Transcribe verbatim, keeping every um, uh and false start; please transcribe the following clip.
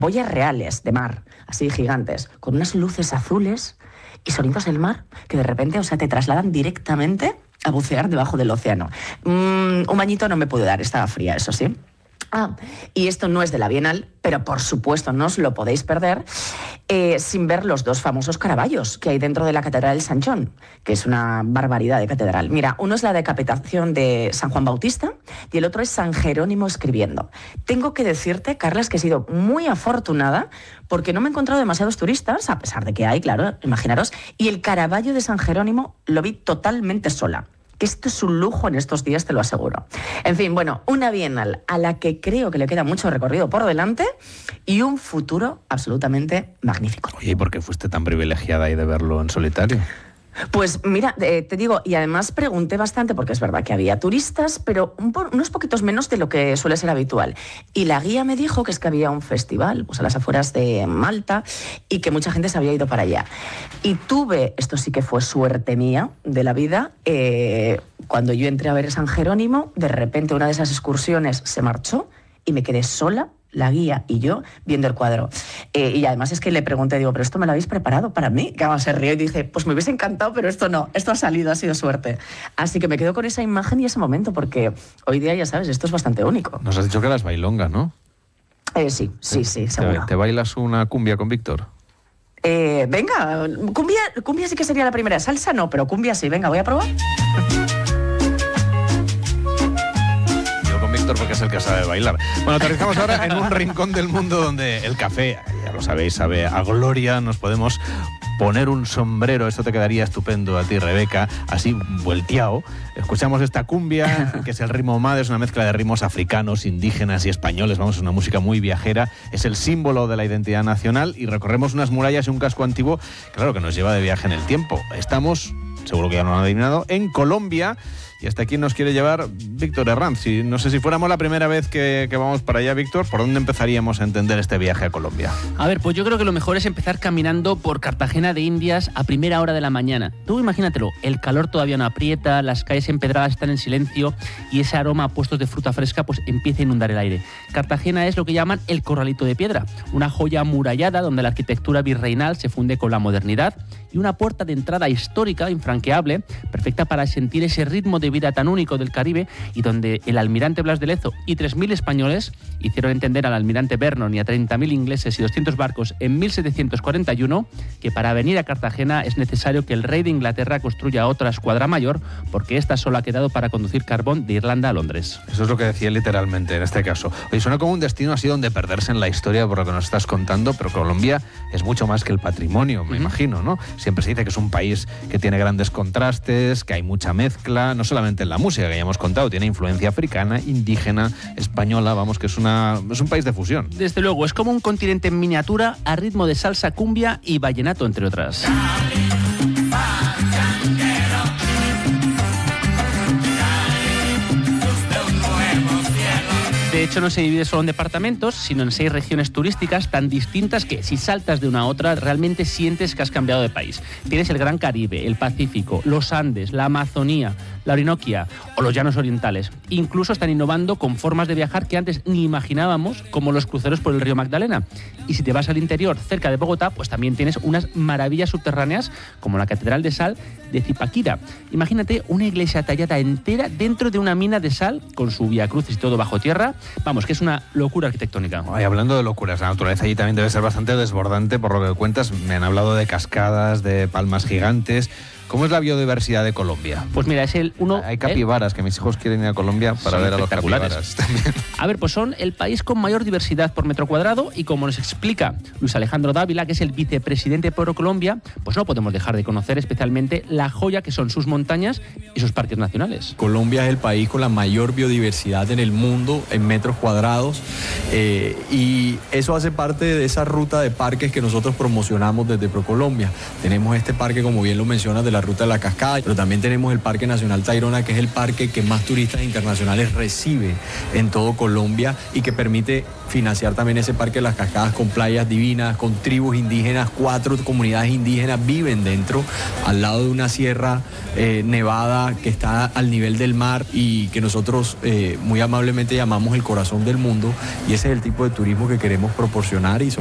boyas reales de mar, así gigantes, con unas luces azules y sonidos del mar que de repente, o sea, te trasladan directamente a bucear debajo del océano. Mm, un bañito no me pude dar, estaba fría, eso sí. Ah, y esto no es de la Bienal, pero por supuesto no os lo podéis perder eh, sin ver los dos famosos caravallos que hay dentro de la Catedral de San John, que es una barbaridad de catedral. Mira, uno es la decapitación de San Juan Bautista y el otro es San Jerónimo escribiendo. Tengo que decirte, Carlas, que he sido muy afortunada porque no me he encontrado demasiados turistas, a pesar de que hay, claro, imaginaros, y el Caravaggio de San Jerónimo lo vi totalmente sola. Que esto es un lujo en estos días, te lo aseguro. En fin, bueno, una Bienal a la que creo que le queda mucho recorrido por delante y un futuro absolutamente magnífico. Oye, ¿y por qué fuiste tan privilegiada ahí de verlo en solitario? Pues mira, eh, te digo, y además pregunté bastante, porque es verdad que había turistas, pero un po- unos poquitos menos de lo que suele ser habitual. Y la guía me dijo que es que había un festival, pues a las afueras de Malta, y que mucha gente se había ido para allá. Y tuve, esto sí que fue suerte mía de la vida, eh, cuando yo entré a ver San Jerónimo, de repente una de esas excursiones se marchó y me quedé sola, la guía y yo, viendo el cuadro. Eh, y además es que le pregunté, digo, ¿pero esto me lo habéis preparado para mí? Que además se rió y dije, pues me hubiese encantado, pero esto no, esto ha salido, ha sido suerte. Así que me quedo con esa imagen y ese momento, porque hoy día, ya sabes, esto es bastante único. Nos has dicho que eras bailonga, ¿no? Eh, sí, sí, sí, seguro. ¿Te, ¿Te bailas una cumbia con Víctor? Eh, venga, cumbia, cumbia sí que sería la primera, salsa no, pero cumbia sí, venga, voy a probar. Porque es el que sabe bailar. Bueno, aterrizamos ahora en un rincón del mundo donde el café, ya lo sabéis, sabe a gloria. Nos podemos poner un sombrero, esto te quedaría estupendo a ti, Rebeca, así vuelteado. Escuchamos esta cumbia, que es el ritmo madre, es una mezcla de ritmos africanos, indígenas y españoles. Vamos, es una música muy viajera, es el símbolo de la identidad nacional y recorremos unas murallas y un casco antiguo, claro, que nos lleva de viaje en el tiempo. Estamos, seguro que ya lo han adivinado, en Colombia. Y hasta aquí nos quiere llevar Víctor Herranz. Si, no sé si fuéramos la primera vez que, que vamos para allá, Víctor, ¿por dónde empezaríamos a entender este viaje a Colombia? A ver, pues yo creo que lo mejor es empezar caminando por Cartagena de Indias a primera hora de la mañana. Tú imagínatelo, el calor todavía no aprieta, las calles empedradas están en silencio y ese aroma a puestos de fruta fresca pues empieza a inundar el aire. Cartagena es lo que llaman el Corralito de Piedra, una joya amurallada donde la arquitectura virreinal se funde con la modernidad y una puerta de entrada histórica infranqueable, perfecta para sentir ese ritmo de vida tan único del Caribe y donde el almirante Blas de Lezo y tres mil españoles hicieron entender al almirante Vernon y a treinta mil ingleses y doscientos barcos en mil setecientos cuarenta y uno que para venir a Cartagena es necesario que el rey de Inglaterra construya otra escuadra mayor porque esta solo ha quedado para conducir carbón de Irlanda a Londres. Eso es lo que decía literalmente en este caso. Oye, suena como un destino así donde perderse en la historia por lo que nos estás contando, pero Colombia es mucho más que el patrimonio, me uh-huh. imagino, ¿no? Siempre se dice que es un país que tiene grandes contrastes, que hay mucha mezcla, no solamente en la música que ya hemos contado, tiene influencia africana, indígena, española, vamos, que es, una, es un país de fusión. Desde luego, es como un continente en miniatura a ritmo de salsa, cumbia y vallenato, entre otras. De hecho, no se divide solo en departamentos, sino en seis regiones turísticas tan distintas que, si saltas de una a otra, realmente sientes que has cambiado de país. Tienes el Gran Caribe, el Pacífico, los Andes, la Amazonía, la Orinoquia o los Llanos Orientales. Incluso están innovando con formas de viajar que antes ni imaginábamos, como los cruceros por el río Magdalena. Y si te vas al interior, cerca de Bogotá, pues también tienes unas maravillas subterráneas, como la Catedral de Sal de Zipaquirá. Imagínate una iglesia tallada entera dentro de una mina de sal, con su vía crucis y todo bajo tierra. Vamos, que es una locura arquitectónica. Ay, hablando de locuras, la naturaleza allí también debe ser bastante desbordante, por lo que cuentas. Me han hablado de cascadas, de palmas gigantes. ¿Cómo es la biodiversidad de Colombia? Pues mira, es el uno... Hay capibaras, ¿eh? Que mis hijos quieren ir a Colombia para son ver a los capibaras también. A ver, pues son el país con mayor diversidad por metro cuadrado y como nos explica Luis Alejandro Dávila, que es el vicepresidente de ProColombia, pues no podemos dejar de conocer especialmente la joya que son sus montañas y sus parques nacionales. Colombia es el país con la mayor biodiversidad en el mundo en metros cuadrados eh, y eso hace parte de esa ruta de parques que nosotros promocionamos desde ProColombia. Tenemos este parque, como bien lo mencionas, de la la Ruta de la Cascada, pero también tenemos el Parque Nacional Tayrona, que es el parque que más turistas internacionales recibe en todo Colombia y que permite financiar también ese Parque de las Cascadas con playas divinas, con tribus indígenas, cuatro comunidades indígenas viven dentro, al lado de una sierra eh, nevada que está al nivel del mar y que nosotros eh, muy amablemente llamamos el corazón del mundo, y ese es el tipo de turismo que queremos proporcionar y